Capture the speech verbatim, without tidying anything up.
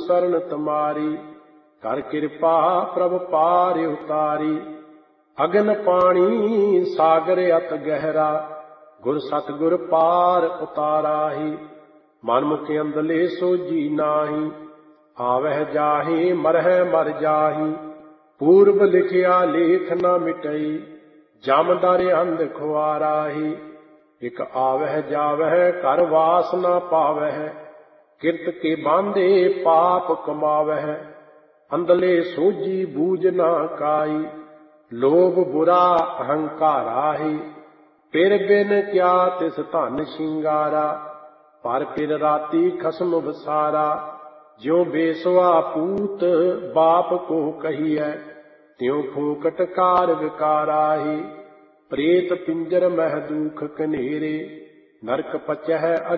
शरण तुम्हारी। कर कृपा प्रभ पार उतारी। अगन पानी सागर अत गहरा, गुर सतगुर पार उताराही। मन मुख अंदले सोजी नाही, आवह जाहि मरह मर जाहि। पूर्व लिखिया लेख न मिटई, जमदर अंध खुआराही। इक आवह जावह कर वास न पावह, किरत के बांधे पाप कमावह। अंदले सोजी बूझ न काई, लोभ बुरा अहंकाराही। पिर बिन क्या तिस धन शिंगारा, पर पिर राती खसम बसारा। ज्यों बेसवा पूत बाप को कहिए, त्यों फूकट कार विकाराही। प्रेत पिंजर मह दुख कनेरे, नरक पचह